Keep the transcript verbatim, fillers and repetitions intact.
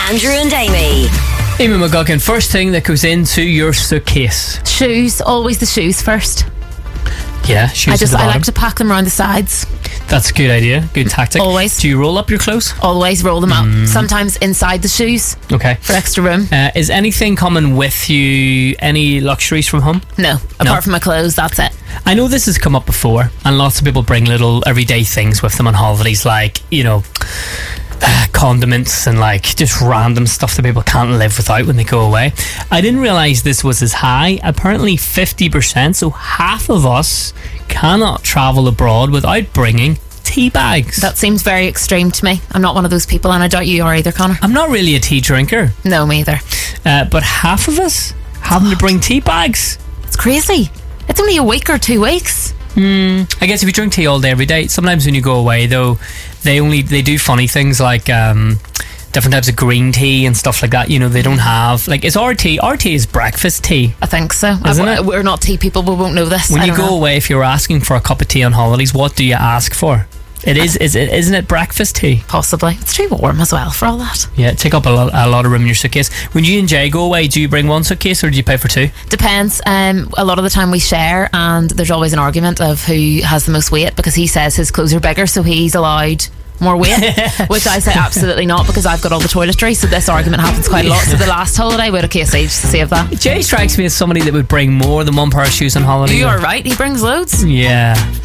Andrew and Amy. Amy McGuckin, first thing that goes into your suitcase. Shoes, always the shoes first. Yeah, shoes I just at the I bottom. like to pack them around the sides. That's a good idea, good tactic. Always. Do you roll up your clothes? Always roll them up. Sometimes inside the shoes Okay. for extra room. Uh, is anything coming with you, any luxuries from home? No, apart from my clothes, that's it. I know this has come up before, and lots of people bring little everyday things with them on holidays, like, you know, uh, condiments and like just random stuff that people can't live without when they go away. I didn't realise this was as high. Apparently fifty percent, so half of us cannot travel abroad without bringing tea bags. That seems very extreme to me. I'm not one of those people, and I doubt you are either, Connor. I'm not really a tea drinker, No, me either. uh, but half of us having to bring tea bags. It's crazy. It's only a week or two weeks. I guess if you drink tea all day every day, sometimes when you go away though, they only they do funny things like um, different types of green tea and stuff like that. You know, they don't have like, it's our tea. Our tea is breakfast tea. I think so. Isn't I, it? We're not tea people. We won't know this. When I you don't go know. away, if you're asking for a cup of tea on holidays, what do you ask for? It is, is it, isn't it breakfast tea? Possibly. It's too warm as well for all that. Yeah, take up a lot, a lot of room in your suitcase. When you and Jay go away, do you bring one suitcase or do you pay for two? Depends. Um, a lot of the time we share, and there's always an argument of who has the most weight, because he says his clothes are bigger, so he's allowed more weight, which I say absolutely not, because I've got all the toiletries. So this argument happens quite a lot. So the last holiday we had a case each to save that. Jay strikes me as somebody that would bring more than one pair of shoes on holiday. You are right. He brings loads. Yeah.